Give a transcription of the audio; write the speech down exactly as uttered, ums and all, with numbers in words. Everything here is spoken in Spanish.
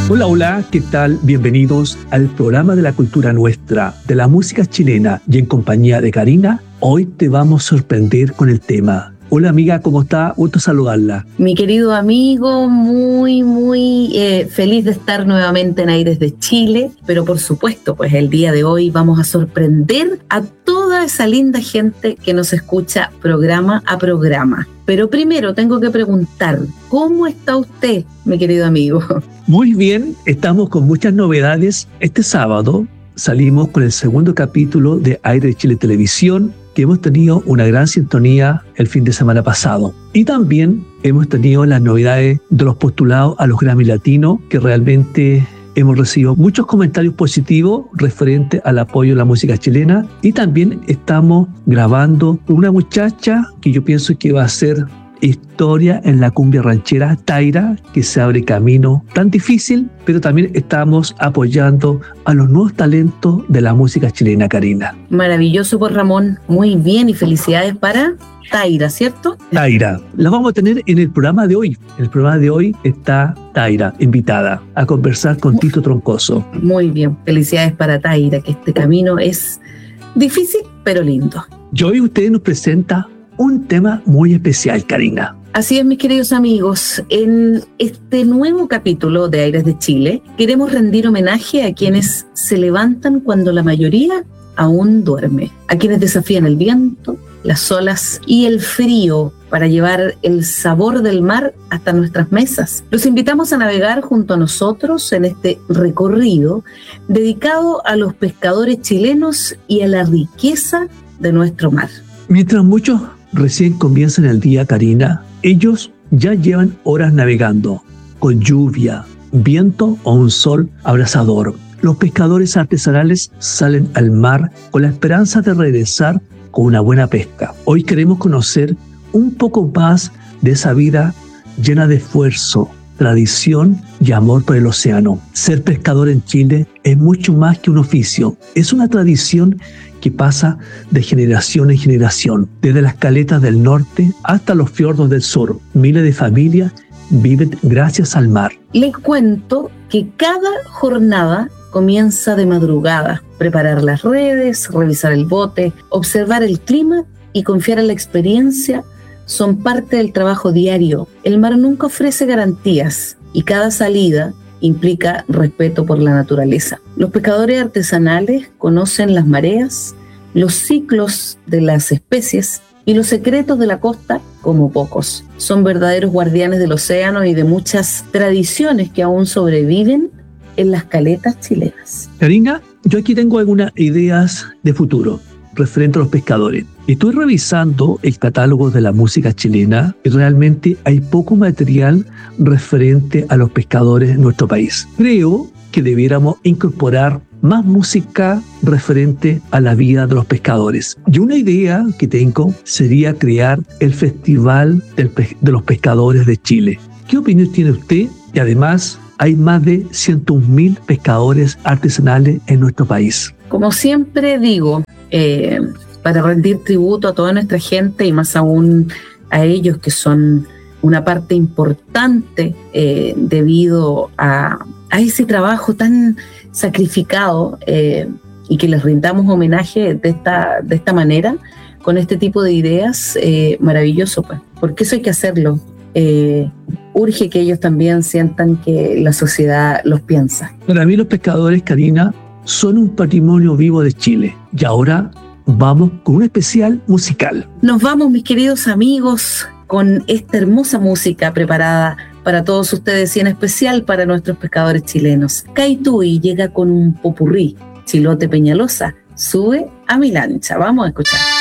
Hola, hola, ¿qué tal? Bienvenidos al programa de la cultura nuestra, de la música chilena, y en compañía de Karina, hoy te vamos a sorprender con el tema. Hola amiga, ¿cómo está? Gusto saludarla. Mi querido amigo, muy, muy eh, feliz de estar nuevamente en Aires de Chile, pero por supuesto, pues el día de hoy vamos a sorprender a toda esa linda gente que nos escucha programa a programa. Pero primero tengo que preguntar, ¿cómo está usted, mi querido amigo? Muy bien, estamos con muchas novedades. Este sábado salimos con el segundo capítulo de Aires de Chile Televisión, que hemos tenido una gran sintonía el fin de semana pasado. Y también hemos tenido las novedades de los postulados a los Grammy Latinos, que realmente hemos recibido muchos comentarios positivos referente al apoyo a la música chilena. Y también estamos grabando una muchacha que yo pienso que va a ser historia en la cumbia ranchera, Taira, que se abre camino tan difícil, pero también estamos apoyando a los nuevos talentos de la música chilena, Karina. Maravilloso, pues Ramón, muy bien, y felicidades para Taira, ¿cierto? Taira, la vamos a tener en el programa de hoy. En el programa de hoy está Taira, invitada a conversar con Tito Troncoso. Muy bien, felicidades para Taira, que este camino es difícil, pero lindo. Y hoy usted nos presenta un tema muy especial, Karina. Así es, mis queridos amigos. En este nuevo capítulo de Aires de Chile, queremos rendir homenaje a quienes se levantan cuando la mayoría aún duerme, a quienes desafían el viento, las olas y el frío para llevar el sabor del mar hasta nuestras mesas. Los invitamos a navegar junto a nosotros en este recorrido dedicado a los pescadores chilenos y a la riqueza de nuestro mar. Mientras muchos recién comienzan el día, Karina, ellos ya llevan horas navegando, con lluvia, viento o un sol abrasador. Los pescadores artesanales salen al mar con la esperanza de regresar con una buena pesca. Hoy queremos conocer un poco más de esa vida llena de esfuerzo, tradición y amor por el océano. Ser pescador en Chile es mucho más que un oficio, es una tradición que pasa de generación en generación, desde las caletas del norte hasta los fiordos del sur. Miles de familias viven gracias al mar. Les cuento que cada jornada comienza de madrugada. Preparar las redes, revisar el bote, observar el clima y confiar en la experiencia son parte del trabajo diario. El mar nunca ofrece garantías y cada salida implica respeto por la naturaleza. Los pescadores artesanales conocen las mareas, los ciclos de las especies y los secretos de la costa como pocos. Son verdaderos guardianes del océano y de muchas tradiciones que aún sobreviven en las caletas chilenas. Karina, yo aquí tengo algunas ideas de futuro referente a los pescadores. Estoy revisando el catálogo de la música chilena y realmente hay poco material referente a los pescadores en nuestro país. Creo que debiéramos incorporar más música referente a la vida de los pescadores. Y una idea que tengo sería crear el Festival del Pe- de los Pescadores de Chile. ¿Qué opinión tiene usted? Y además, hay más de ciento un mil pescadores artesanales en nuestro país. Como siempre digo, eh, para rendir tributo a toda nuestra gente y más aún a ellos que son una parte importante eh, debido a, a ese trabajo tan sacrificado eh, y que les rindamos homenaje de esta, de esta manera, con este tipo de ideas, eh, maravilloso, pues, porque eso hay que hacerlo. Eh, urge que ellos también sientan que la sociedad los piensa. Para mí los pescadores, Karina, son un patrimonio vivo de Chile. Y ahora vamos con un especial musical. Nos vamos, mis queridos amigos, con esta hermosa música preparada para todos ustedes y en especial para nuestros pescadores chilenos. Caitui llega con un popurrí. Chilote Peñalosa sube a mi lancha. Vamos a escuchar.